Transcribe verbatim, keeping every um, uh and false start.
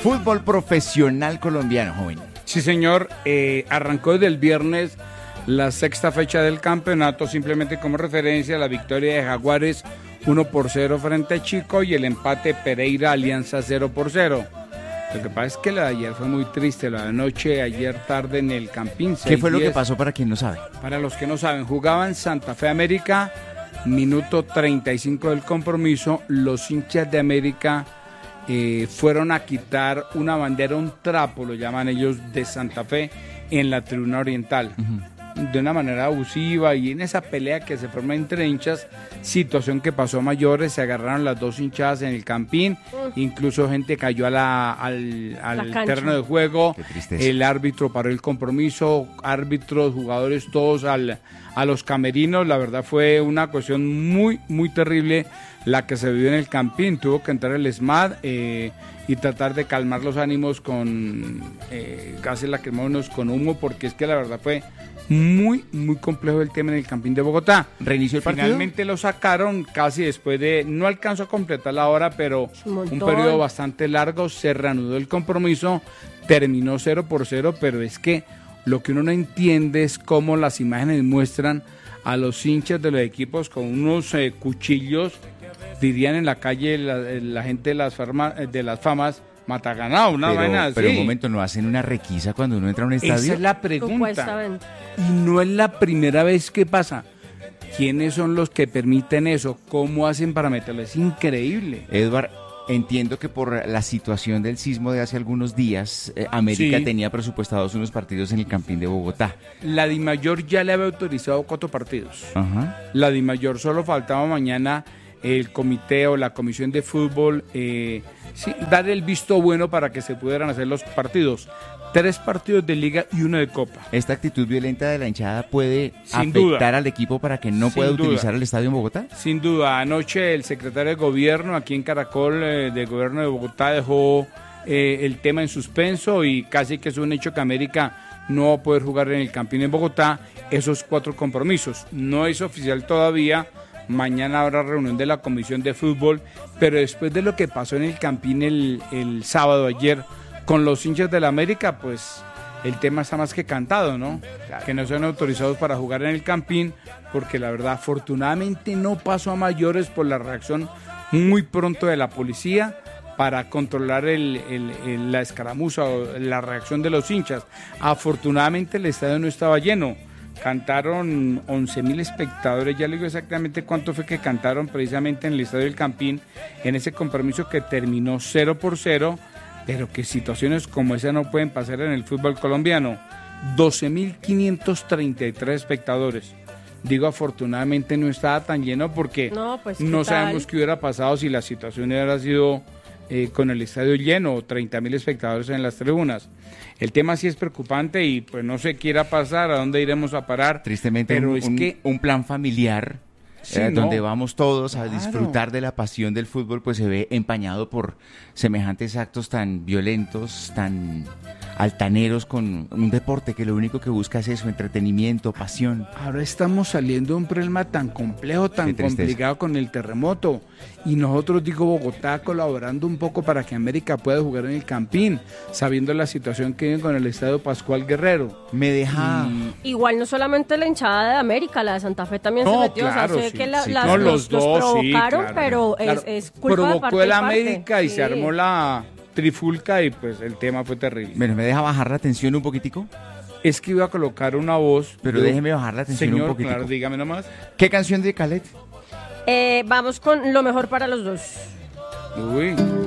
fútbol profesional colombiano, joven. Sí, señor, eh, arrancó desde el viernes la sexta fecha del campeonato, simplemente como referencia la victoria de Jaguares uno por cero frente a Chico y el empate Pereira Alianza cero por cero. Lo que pasa es que la de ayer fue muy triste, la de anoche, ayer tarde en el Campín. ¿Qué fue lo que pasó para quien no sabe? Para los que no saben, jugaban Santa Fe América, minuto treinta y cinco del compromiso, los hinchas de América eh, fueron a quitar una bandera, un trapo, lo llaman ellos, de Santa Fe en la tribuna oriental. Uh-huh. De una manera abusiva y en esa pelea que se forma entre hinchas, situación que pasó a mayores, se agarraron las dos hinchadas en el Campín, mm. incluso gente cayó a la, al, al la terreno de juego, el árbitro paró el compromiso, árbitros, jugadores, todos al, a los camerinos. La verdad fue una cuestión muy, muy terrible la que se vivió en el Campín. Tuvo que entrar el SMAD eh, y tratar de calmar los ánimos con eh, gases lacrimógenos, con humo, porque es que la verdad fue muy, muy complejo el tema en el Campín de Bogotá. ¿Reinició el partido? Finalmente lo sacaron casi después de, no alcanzó a completar la hora, pero un, un periodo bastante largo, se reanudó el compromiso, terminó cero por cero, pero es que lo que uno no entiende es cómo las imágenes muestran a los hinchas de los equipos con unos eh, cuchillos, dirían en la calle la, la gente de las, farma, de las famas, mata ganado, una pero, vaina así. Pero un momento, ¿no hacen una requisa cuando uno entra a un estadio? Esa es la pregunta. Y no es la primera vez que pasa. ¿Quiénes son los que permiten eso? ¿Cómo hacen para meterlo? Es increíble. Edward, entiendo que por la situación del sismo de hace algunos días, eh, América sí. tenía presupuestados unos partidos en el Campín de Bogotá. La DIMAYOR ya le había autorizado cuatro partidos. Ajá. La DIMAYOR solo faltaba mañana el comité o la comisión de fútbol eh, sí, dar el visto bueno para que se pudieran hacer los partidos. Tres partidos de liga y uno de copa. ¿Esta actitud violenta de la hinchada puede Sin afectar duda. al equipo para que no Sin pueda duda. utilizar el estadio en Bogotá? Sin duda. Anoche el secretario de gobierno aquí en Caracol, eh, de gobierno de Bogotá, dejó eh, el tema en suspenso y casi que es un hecho que América no va a poder jugar en el Campín en Bogotá esos cuatro compromisos. No es oficial todavía. Mañana habrá reunión de la comisión de fútbol, pero después de lo que pasó en el Campín el, el sábado ayer con los hinchas de la América, pues el tema está más que cantado, ¿no? Claro. Que no sean autorizados para jugar en el Campín, porque la verdad, afortunadamente no pasó a mayores por la reacción muy pronto de la policía para controlar el, el, el, la escaramuza o la reacción de los hinchas. Afortunadamente el estadio no estaba lleno. Cantaron once mil espectadores, ya le digo exactamente cuánto fue que cantaron precisamente en el Estadio del Campín, en ese compromiso que terminó cero por cero, pero que situaciones como esa no pueden pasar en el fútbol colombiano. doce mil quinientos treinta y tres espectadores. Digo, afortunadamente no estaba tan lleno porque no, pues, no sabemos qué hubiera pasado si la situación hubiera sido eh, con el estadio lleno o treinta mil espectadores en las tribunas. El tema sí es preocupante y pues no sé qué irá a pasar, a dónde iremos a parar. Tristemente, pero un, es un, que un plan familiar sí, eh, no. donde vamos todos a Claro. disfrutar de la pasión del fútbol, pues se ve empañado por semejantes actos tan violentos, tan altaneros con un deporte que lo único que busca es eso, entretenimiento, pasión. Ahora estamos saliendo de un problema tan complejo, tan complicado con el terremoto. Y nosotros, digo, Bogotá colaborando un poco para que América pueda jugar en el Campín, sabiendo la situación que viven con el estadio Pascual Guerrero. Me deja... Y... Igual no solamente la hinchada de América, la de Santa Fe también no, se metió. Claro, o sea, sé sí, que la, sí, las, no, los, los dos los provocaron, sí, claro, pero claro. es, es culpa Provocó de parte el y parte. América y sí. se armó la trifulca y pues el tema fue terrible. Bueno, ¿me deja bajar la tensión un poquitico? Es que iba a colocar una voz. Pero yo, déjeme bajar la tensión señor, un poquitico. Claro, dígame nomás. ¿Qué canción de Khaled? Eh, vamos con lo mejor para los dos. Uy.